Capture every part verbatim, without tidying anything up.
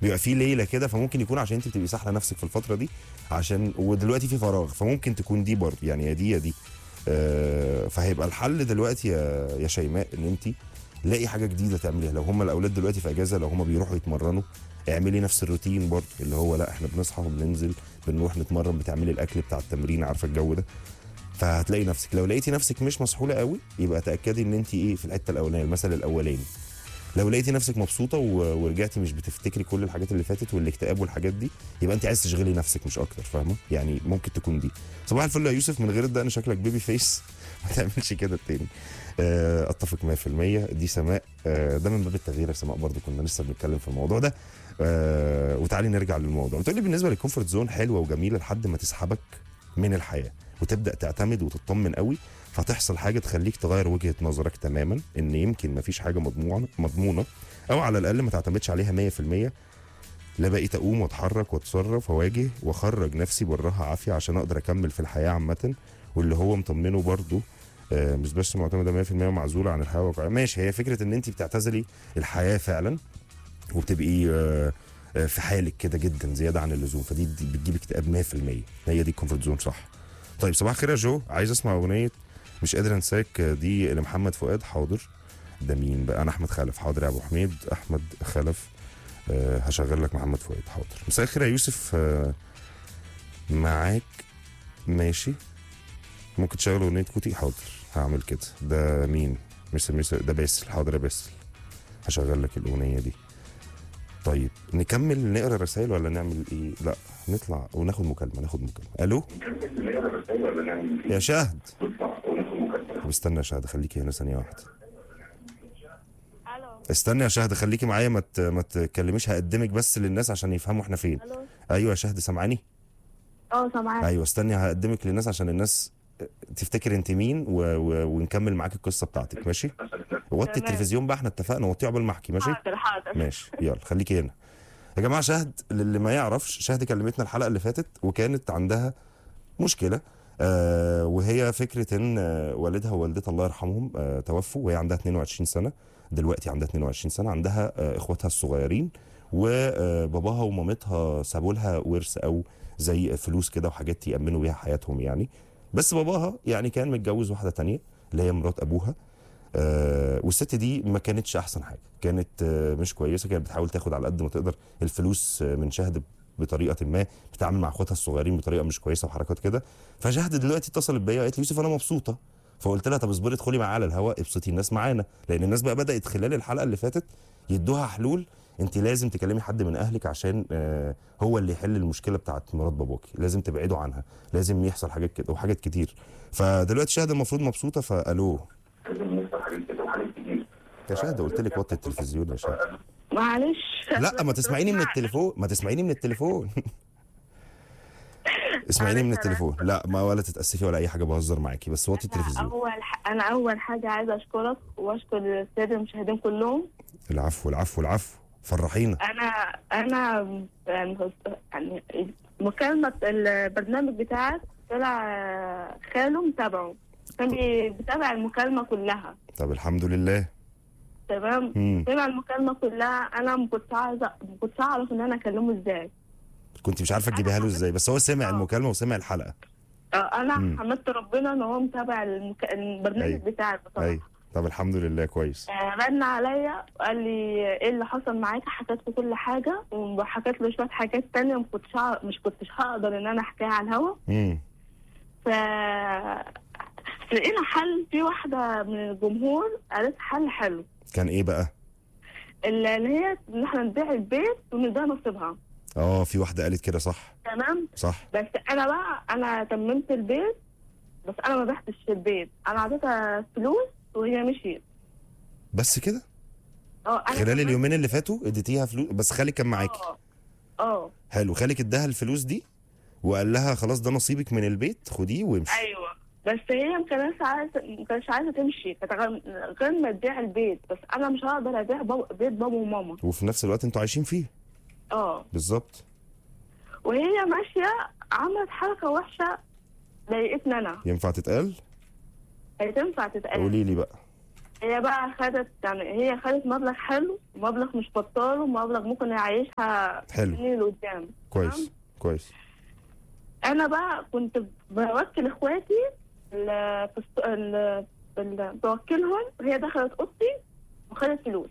بيبقى في ليله كده، فممكن يكون عشان انت بتبقي ساحله نفسك في الفتره دي، عشان ودلوقتي في فراغ، فممكن تكون دي برضه يعني، يا دي يا دي. آه فهيبقى الحل دلوقتي يا يا شيماء ان انت لاقي حاجه جديده تعمليها. لو هم الاولاد دلوقتي في اجازه، لو هم بيروحوا يتمرنوا، اعملي نفس الروتين برضه، اللي هو لا احنا بنصحى وبننزل بنروح نتمرن، بتعملي الاكل بتاع التمرين، عارفه الجو ده. فهتلاقي نفسك، لو لقيتي نفسك مش مسحوله قوي، يبقى تاكدي ان انت ايه في الحته الاولانيه، المثل الاولاني. لو لقيتي نفسك مبسوطه ورجعتي مش بتفتكري كل الحاجات اللي فاتت والاكتئاب والحاجات دي، يبقى انت عايز تشغلي نفسك مش اكتر، فاهمه يعني؟ ممكن تكون دي. صباح الفل يا يوسف، من غير الدقن شكلك بيبي فيس، ما تعملش كده تاني. اتفق مية في المية. دي سماء، ده من باب التغيير يا سماء، برضو كنا لسه بنتكلم في الموضوع ده. وتعالي نرجع للموضوع. بتقولي بالنسبه للكومفورت زون حلوه وجميله لحد ما تسحبك من الحياه وتبدا تعتمد وتطمن قوي، فتحصل حاجه تخليك تغير وجهه نظرك تماما، ان يمكن ما فيش حاجه مضمونه مضمونه او على الاقل ما تعتمدش عليها مية في المية. لا بقيت اقوم واتحرك واتصرف واواجه واخرج نفسي براها عافيه عشان اقدر اكمل في الحياه عامه. واللي هو مطمنه برضو آه مش بس معتمده مية في المية ومعزوله عن الحياه واقعيه. ماشي، هي فكره ان انت بتعتزلي الحياه فعلا وبتبقي آه آه في حالك كده جدا زياده عن اللزوم، فدي بتجيب اكتئاب مية في المية. هي دي الكومفورت زون، صح؟ طيب صباح الخير يا جو، عايز اسمع اغنيه مش قادر انساك دي لمحمد فؤاد. حاضر. ده مين بقى؟ انا احمد خلف. حاضر يا ابو حميد، احمد خلف. أه هشغل لك محمد فؤاد. حاضر. مساء الخير يا يوسف، أه معاك. ماشي، ممكن تشغل اغنيه كوتي؟ حاضر هعمل كده. ده مين؟ مش مش ده باسل. حاضر يا باسل، هشغل لك الاغنيه دي. طيب نكمل نقرا رسائل ولا نعمل ايه؟ لا نطلع وناخد مكالمه. ناخد مكالمه. الو يا شهد. طب استنى يا شهد، خليكي هنا ثانيه واحده. الو استنى يا شهد، خليكي معايا، ما ما تتكلميش، هقدمك بس للناس عشان يفهموا احنا فين. الو ايوه يا شهد، سامعاني؟ اه سامعاك. ايوه استني، هقدمك للناس عشان الناس تفتكر انت مين و... و... ونكمل معاك القصه بتاعتك. ماشي؟ وطي التلفزيون بقى، احنا اتفقنا وطيه قبل ما احكي. ماشي؟ حاضر حاضر. ماشي، يلا خليكي هنا. يا جماعه شهد، للي ما يعرفش، شهد كلمتنا الحلقه اللي فاتت وكانت عندها مشكله، آه وهي فكره ان والدها ووالدتها الله يرحمهم آه توفوا وهي عندها اتنين وعشرين سنه. دلوقتي عندها اتنين وعشرين سنه. عندها آه اخواتها الصغيرين، وباباها ومامتها سابوا لها ورث او زي فلوس كده وحاجات يأمنوا بيها حياتهم يعني. بس باباها يعني كان متجوز واحده تانية اللي هي مرات ابوها. آه والست دي ما كانتش احسن حاجه، كانت آه مش كويسه، كانت بتحاول تاخد على قد ما تقدر الفلوس آه من شهد بطريقه ما، بتتعامل مع اخواتها الصغيرين بطريقه مش كويسه وحركات كده. فشهد دلوقتي اتصلت بيا وقالت لي يوسف انا مبسوطه. فقلت لها طب اصبري ادخلي معايا على الهواء، ابسطي الناس معانا، لان الناس بقى بدات خلال الحلقه اللي فاتت يدوها حلول. انت لازم تكلمي حد من اهلك عشان آه هو اللي يحل المشكله بتاعت مرات باباكي، لازم تبعدوا عنها، لازم يحصل حاجات كده وحاجات كتير. فدلوقتي شهد المفروض مبسوطه. فالو يا شهد، قلت لك وطي التلفزيون يا شهد. معلش. لا ما تسمعيني من التليفون، ما تسمعيني من التليفون. اسمعيني من التليفون. لا ما ولا تتاسفي ولا اي حاجه، بهزر معاكي، بس وطي التلفزيون. اول ح... انا اول حاجه عايزه اشكرك واشكر الساده المشاهدين كلهم. العفو العفو العفو، فرحينا. انا انا يعني يعني مكالمه البرنامج بتاعك طلع خاله متابعه، كان بيتابع المكالمه كلها. طب الحمد لله. تمام. سمع المكالمه كلها. انا ما كنتش عايزه ما كنتش اعرف ان انا اكلمه ازاي. كنت مش عارفه تجيبيها له ازاي، بس هو سمع أوه. المكالمه وسمع الحلقه. اه انا مم. حمدت ربنا ان هو متابع المك... البرنامج أيوه. بتاعك بصراحه. ايوه طب الحمد لله كويس. آه رن عليا وقال لي ايه اللي حصل معاك، حكيت له كل حاجه وحكيت له شويه حاجات تانية ما كنتش مش كنتش هقدر ان انا احكيها على الهوا. امم ف لقينا حل. في واحده من الجمهور قالت حل حلو. كان ايه بقى؟ اللي هي ان احنا نبيع البيت ونديها نصيبها. اه في واحده قالت كده، صح تمام صح. بس انا بقى انا تممت البيت، بس انا ما بعتش البيت، انا عطيتها فلوس وهي مشيت. بس كده؟ اه خلال اليومين اللي فاتوا اديتيها فلوس؟ بس خالك كان معاكي؟ اه اه حلو. خالك اداها الفلوس دي وقال لها خلاص ده نصيبك من البيت، خديه وامشي. ايوه بس هي ما كانتش عايزه ما كانتش عايزه تمشي، كانت غير ما تبيع البيت، بس انا مش هقدر ابيع بيت بابا وماما وفي نفس الوقت انتوا عايشين فيه. اه بالظبط. وهي ماشيه عملت حركه وحشه ضايقتني انا. ينفع تتقال؟ هي تنفع تتقال. قولي لي بقى. هي بقى خدت يعني هي خدت مبلغ حلو ومبلغ مش بطال ومبلغ ممكن يعيشها حلو. سنين لقدام. كويس تمام؟ كويس. انا بقى كنت بوكل اخواتي ال- في الس- ال- ال- بوكلهم، هي دخلت اوضتي وخدت فلوس.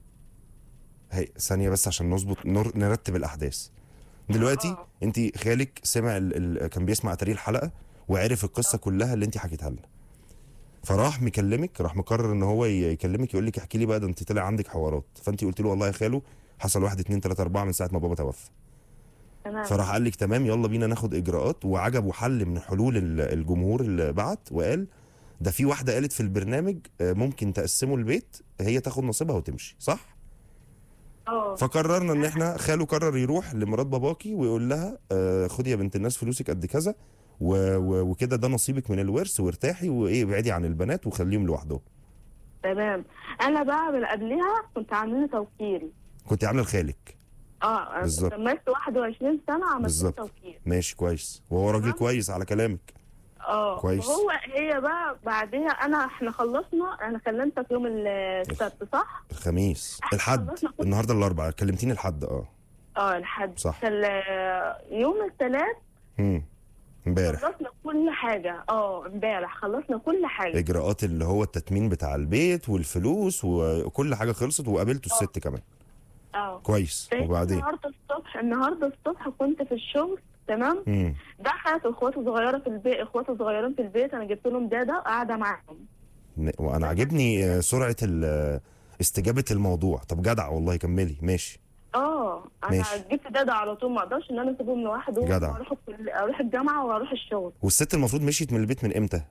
هي ثانيه بس عشان نظبط نر... نرتب الاحداث. دلوقتي اه انت خالك سمع ال... ال... كان بيسمع تاريخ الحلقه وعرف القصه كلها اللي انت حكيتها لنا، فراح مكلمك، راح مقرر ان هو ي- يكلمك يقول لك احكي لي بقى، ده انت طلع عندك حوارات، فانت قلت له والله يا خالو حصل واحد اتنين تلاته اربعه من ساعه ما بابا توفى. تمام. فراح قال لك تمام يلا بينا ناخد اجراءات، وعجبه حل من حلول ال- الجمهور اللي بعت وقال ده في واحده قالت في البرنامج آه، ممكن تقسموا البيت، هي تاخد نصيبها وتمشي، صح؟ اه فقررنا ان احنا خاله قرر يروح لمرات باباكي ويقول لها آه، خدي يا بنت الناس فلوسك قد كذا و- و- وكده ده نصيبك من الورث، وارتاحي وايه ابعدي عن البنات وخليهم لوحدهم. تمام. انا بقى من قبلها كنت عامله توكيل. كنت عامله لخالك. اه بالظبط. كملت واحد وعشرين سنه عملت له بالظبط. توكيل. ماشي كويس، وهو راجل تمام. كويس على كلامك. اه كويس. وهو هي بقى بعدها انا احنا خلصنا، انا كلمتك يوم السبت صح؟ الخميس احنا الحد خلصنا كل- النهارده الاربعاء، كلمتيني الحد اه اه الحد صح. كان يوم الثلاث امم امبارح خلصنا كل حاجه. اه امبارح خلصنا كل حاجه. اجراءات اللي هو التتمين بتاع البيت والفلوس وكل حاجه خلصت، وقابلته آه. الست كمان. اه كويس. وبعدين النهارده الصبح النهارده الصبح كنت في الشغل. تمام. امم دخلت اخواتي صغيره في البيت، اخواتي صغيرين في البيت، انا جبت لهم داده قاعده معاهم. وانا عاجبني آه، سرعه ال- آه، استجابه الموضوع. طب جدع والله، كملي ماشي. اه انا ماشي. جبت داده على طول، ما اقدرش ان انا اسيبهم لوحدهم. جدع. اروح الكل- اروح الجامعه واروح الشغل. والست المفروض مشيت من البيت من امتى؟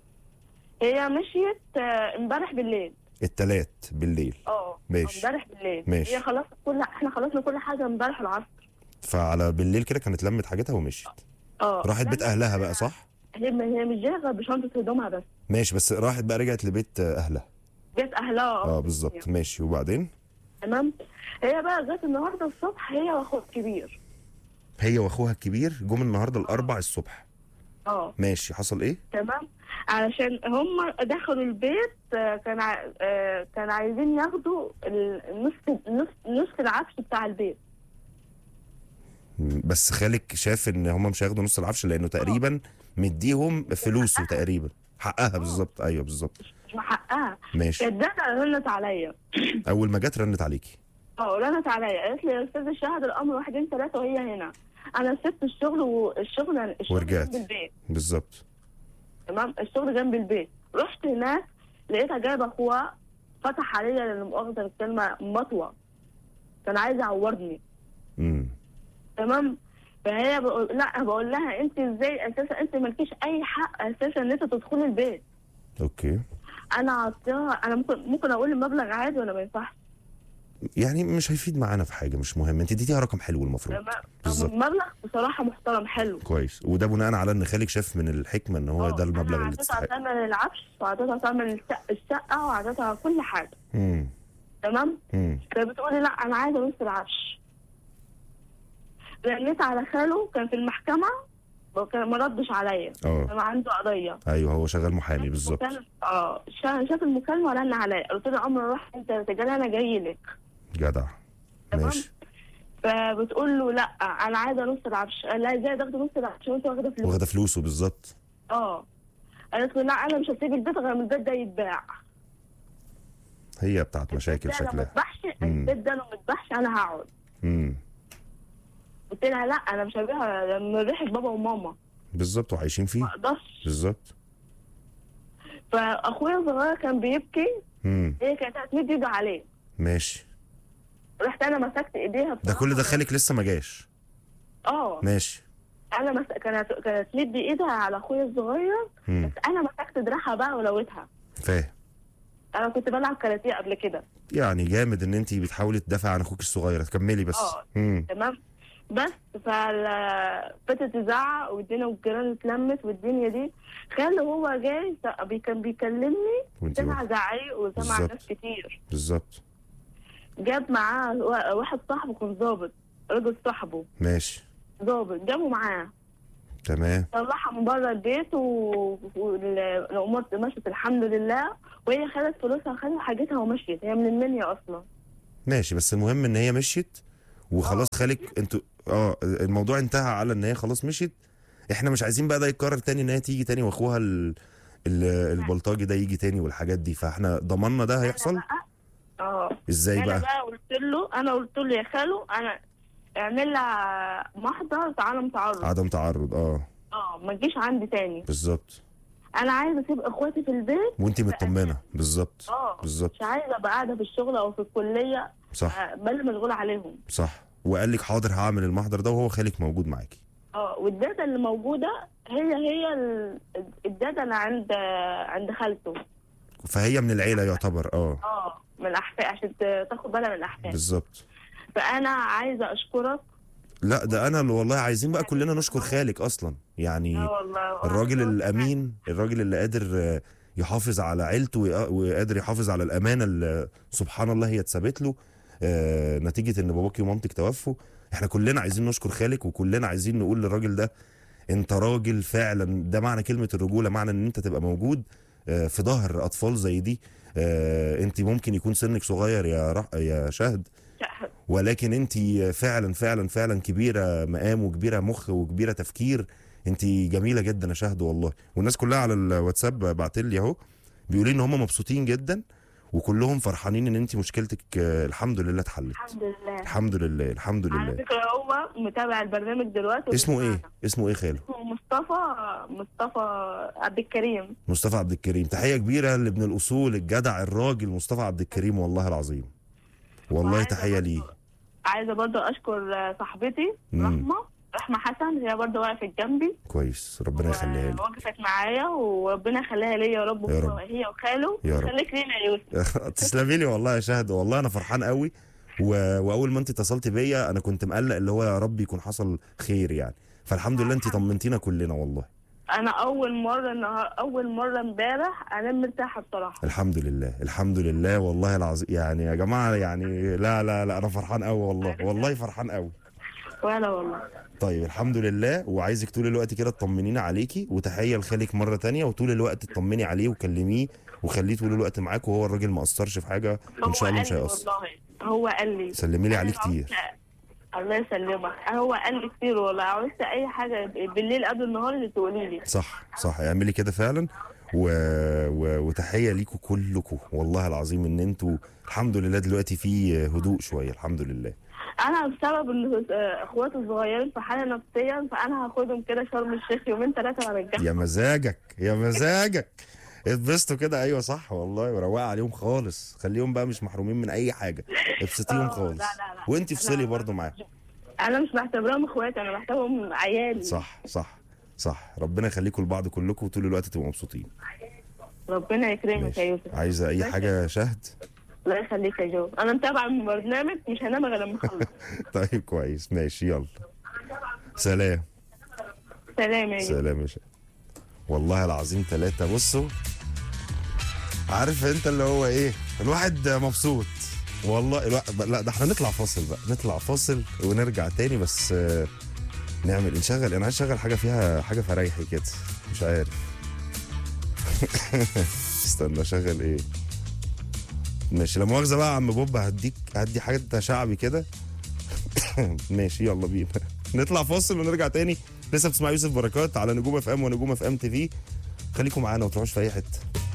هي مشيت آه، امبارح بالليل. التلات بالليل. اه ماشي. امبارح بالليل. ماشي. هي خلصت كل احنا خلصنا كل حاجه امبارح العصر. فعلى بالليل كده كانت لمت حاجتها ومشيت. اه راحت بيت لما- اهلها بقى، صح؟ هي هي مش جايه غير بشنطه هدومها بس. ماشي، بس راحت بقى رجعت لبيت آه، اهلها. بيت اهلها. اه بالظبط. ماشي. وبعدين تمام. هي بقى جت النهارده الصبح هي واخوها الكبير. هي واخوها الكبير جم النهارده الاربع الصبح. اه ماشي. حصل ايه؟ تمام. علشان هم دخلوا البيت آه، كان ع- آه، كان عايزين ياخدوا ال- نص نص نص العفش بتاع البيت. م، بس خالك شاف ان هم مش هياخدوا نص العفش لانه تقريبا مديهم فلوسه تقريبا حقها. بالظبط. ايوه بالظبط. مش من حقها. ماشي. كانت داده رنت عليا. اول ما جت رنت عليكي. اه رنت عليا قالت لي يا استاذ الشهد الامر واحد اتنين تلاته وهي هنا. انا سبت الشغل والشغل الشغل ورجعت. جنب البيت. بالظبط. تمام. الشغل جنب البيت. رحت هناك لقيتها جايبه اخوها فتح عليا لمؤاخذه الكلمه مطوه. كان عايز يعورني. امم تمام. فهي بقول لا بقول لها انت ازاي اساسا انت مالكيش اي حق اساسا ان انت تدخلي البيت. اوكي. انا عطيها انا ممكن ممكن اقول المبلغ عادي ولا ما ينفعش؟ يعني مش هيفيد معانا في حاجه، مش مهم. انت اديتيها رقم حلو المفروض. تمام. بالظبط. مبلغ بصراحه محترم حلو. كويس. وده بناء على ان خالك شاف من الحكمه ان هو ده المبلغ اللي انا تستحق. عطيتها ثمن العفش وعطيتها ثمن الشق- الشقه وعطيتها كل حاجه. امم تمام. امم فبتقولي لا انا عايزه نص العفش. رنيت على خاله كان في المحكمه وكان ما ردش عليا. اه كان عنده قضيه. ايوه هو شغال محامي. بالظبط. المكالمة- اه شا- شاف المكالمه ورن عليا قلت له امر روح انت تجالي انا جاي لك. جدع. تمام. ماشي. فبتقول له لا انا عايزه نص العفش. قال لها ازاي تاخدي نص العفش وانت واخده فلوس؟ واخده فلوسه. بالظبط. اه قالت له لا انا مش هسيب البيت غير ما البيت ده يتباع. هي بتاعت مشاكل البيت ده لو ما شكلها. اتباعش مم. البيت ده لو ما اتباعش انا هقعد. امم قلت لها لا انا مش هبيعها من ريحه بابا وماما. بالظبط. وعايشين ما فيه. اقدرش. بالظبط. فاخويا الصغير كان بيبكي. امم هي كانت هتمد ايده عليه. ماشي. رحت انا مسكت ايديها ده بصراحة. كل ده خالك لسه ما جاش. اه ماشي. انا مس... كانت كانت تمد ايدها على اخويا الصغير. امم بس انا مسكت دراعها بقى ولوتها. فاهم. انا كنت بلعب كاراتيه قبل كده. يعني جامد ان انت بتحاولي تدافع عن اخوك الصغير. تكملي بس. اه. امم تمام. بس فبدت تزعق والدنيا والجيران اتلمت والدنيا دي. خاله هو جاي س- بي- كان بيكلمني وانت سمع زعيق وسمع بالظبط. ناس كتير. بالظبط. جاب معاه وا- واحد صاحبه كان ظابط. راجل صاحبه ماشي. ظابط جابه معاه. تمام. طلعها من بره البيت و- والامور مشت الحمد لله، وهي خدت فلوسها وخدت حاجتها ومشيت. هي من المنيا اصلا. ماشي، بس المهم ان هي مشيت وخلاص. خالك انتوا اه الموضوع انتهى على ان هي خلاص مشيت. احنا مش عايزين بقى ده يتكرر تاني، ان هي تيجي تاني واخوها ال... ال... البلطجي ده يجي تاني والحاجات دي، فاحنا ضمننا ده هيحصل. اه ازاي انا بقى؟ بقى قلت له انا قلت له يا خالو انا اعمل لها محضر عدم تعرض. عدم تعرض، اه اه ما تجيش عندي تاني. بالظبط. انا عايزه اسيب اخواتي في البيت وانتي مطمنه بالظبط. اه بالظبط مش عايزه ابقى قاعده في الشغل او في الكليه صح. آه، بل مشغوله عليهم. صح. وقال لك حاضر هعمل المحضر ده وهو خالك موجود معاكي. اه والداتا اللي موجوده هي هي ال- الداتا اللي عند عند خالته. فهي من العيله يعتبر. اه اه من الاحفاد عشان ت- تاخد بالها من الاحفاد. بالظبط. فانا عايزه اشكرك. لا ده انا اللي والله عايزين بقى كلنا نشكر خالك اصلا يعني. اه والله الراجل الامين، الراجل اللي قادر آه، يحافظ على عيلته ويق- وقادر يحافظ على الامانه اللي سبحان الله هي اتثبت له آه، نتيجه ان باباكي ومامتك توفوا. احنا كلنا عايزين نشكر خالك، وكلنا عايزين نقول للراجل ده انت راجل فعلا. ده معنى كلمه الرجوله، معنى ان انت تبقى موجود آه، في ظهر اطفال زي دي. آه، انت ممكن يكون سنك صغير يا رح يا شهد، ولكن انت فعلا فعلا فعلا كبيره مقام وكبيره مخ وكبيره تفكير. انت جميله جدا يا شهد والله. والناس كلها على الواتساب بعت لي اهو بيقولوا ان هم مبسوطين جدا وكلهم فرحانين ان انت مشكلتك آه، الحمد لله اتحلت. الحمد لله. الحمد لله الحمد على لله. فكره هو متابع البرنامج دلوقتي. اسمه ايه؟ وبيسمعنا. اسمه ايه خاله؟ اسمه مصطفى مصطفى عبد الكريم. مصطفى عبد الكريم. تحيه كبيره لابن الاصول الجدع الراجل مصطفى عبد الكريم والله العظيم. والله وعايزة تحيه برضه- ليه. عايزه برضه اشكر صاحبتي مم. رحمه رحمه حسن. هي برضه وقفت جنبي كويس ربنا يخليها لك. ووقفت معايا، وربنا يخليها ليا يا رب. يا رب. هي وخاله. يا رب. خليك لينا يا يوسف. تسلمي لي والله يا شهد. والله انا فرحان قوي و... واول ما انت اتصلت بيا انا كنت مقلق اللي هو يا رب يكون حصل خير يعني. فالحمد لله انت طمنتينا كلنا والله. انا اول مره النهار اول مره امبارح انام مرتاحه بصراحه. الحمد لله الحمد لله والله العظيم يعني يا جماعه يعني. لا لا لا انا فرحان قوي والله والله فرحان قوي. وانا والله. طيب الحمد لله. وعايزك طول الوقت كده تطمنينا عليكي، وتحيه لخالك مره تانية، وطول الوقت تطمني عليه وكلميه وخليه طول الوقت معاك، وهو الراجل ما قصرش في حاجه وان شاء الله مش هو قال لي هيقصر. والله هو قال لي سلمي لي عليه أنا كتير. عاوزة- الله يسلمك. هو قال لي كتير والله. عاوزت اي حاجه بالليل قبل النهار اللي تقولي لي. صح صح اعملي كده فعلا. و... و... وتحيه ليكوا كلكوا والله العظيم ان انتوا الحمد لله دلوقتي في هدوء شويه الحمد لله. انا بسبب ان اخواتي الصغيرين في حاله نفسيا، فانا هاخدهم كده شرم الشيخ يومين ثلاثه وارجعهم. يا مزاجك يا مزاجك. اتبسطوا كده. ايوه صح والله. وروقوا عليهم خالص. خليهم بقى مش محرومين من اي حاجه. ابسطيهم آه، خالص. لا، لا، لا. وانتي افصلي أنا- برضو معاهم. انا مش بعتبرهم اخواتي، انا بعتبرهم عيالي. صح صح صح. ربنا يخليكم لبعض كلكم وطول الوقت تبقوا مبسوطين. ربنا يكرمك يا ماشي. يوسف. عايزه اي حاجه يا شهد؟ الله يخليك يا جو. انا متابعه من برنامج مش هنام غير لما اخلص. طيب كويس ماشي يلا. سلام. سلام يا جو. سلام يا شهد. والله العظيم ثلاثة. بصوا عارف انت اللي هو ايه، الواحد مبسوط والله. الواحد لا ده احنا نطلع فاصل بقى، نطلع فاصل ونرجع تاني. بس آه، نعمل نشغل. انا عايز اشغل حاجه فيها حاجه فرايحي كده مش عارف. استنى اشغل ايه. ماشي لا مؤاخذه بقى يا عم بوب. هديك هدي حاجه شعبي كده. ماشي يلا بينا. نطلع فاصل ونرجع تاني. لسه بتسمع يوسف بركات على نجوم اف ام ونجوم اف ام تي في. خليكم معانا وتروحوش في اي حته.